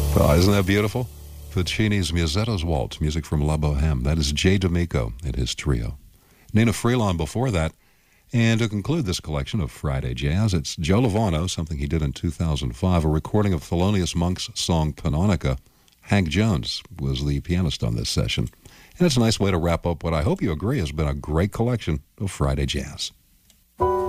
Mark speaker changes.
Speaker 1: Oh, isn't that beautiful? Puccini's Musietto's Waltz, music from La Boheme. That is Jay D'Amico and his trio. Nina Freelon before that. And to conclude this collection of Friday Jazz, it's Joe Lovano, something he did in 2005, a recording of Thelonious Monk's song Panonica. Hank Jones was the pianist on this session. And it's a nice way to wrap up what I hope you agree has been a great collection of Friday Jazz.